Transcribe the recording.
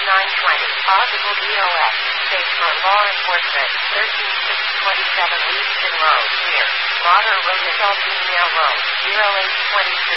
Possible DOS. State for law enforcement. 13627 Leavesden Road. Here. Roger Rosenthal Female Road. 0826.